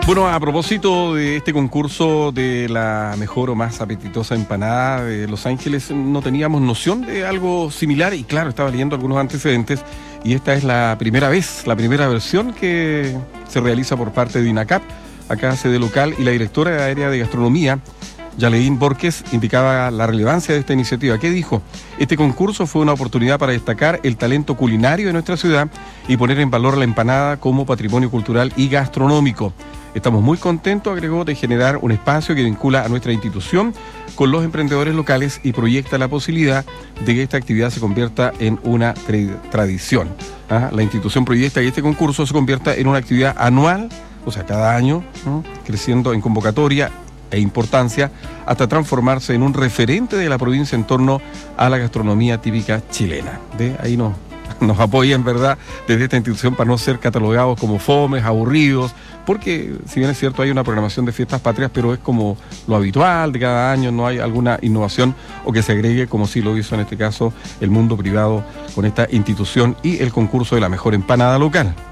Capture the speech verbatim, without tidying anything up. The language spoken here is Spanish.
Bueno, a propósito de este concurso de la mejor o más apetitosa empanada de Los Ángeles, no teníamos noción de algo similar y claro, estaba leyendo algunos antecedentes y esta es la primera vez, la primera versión que se realiza por parte de INACAP, acá sede local, y la directora de área de gastronomía, Yaleín Borges, indicaba la relevancia de esta iniciativa. ¿Qué dijo? Este concurso fue una oportunidad para destacar el talento culinario de nuestra ciudad y poner en valor la empanada como patrimonio cultural y gastronómico. Estamos muy contentos, agregó, de generar un espacio que vincula a nuestra institución con los emprendedores locales y proyecta la posibilidad de que esta actividad se convierta en una tra- tradición. ¿Ah? La institución proyecta que este concurso se convierta en una actividad anual, o sea, cada año, ¿no? Creciendo en convocatoria e importancia hasta transformarse en un referente de la provincia en torno a la gastronomía típica chilena. De ahí nos, nos apoya, en verdad, desde esta institución para no ser catalogados como fomes, aburridos, porque si bien es cierto hay una programación de fiestas patrias, pero es como lo habitual de cada año, no hay alguna innovación o que se agregue, como sí lo hizo en este caso el mundo privado con esta institución y el concurso de la mejor empanada local.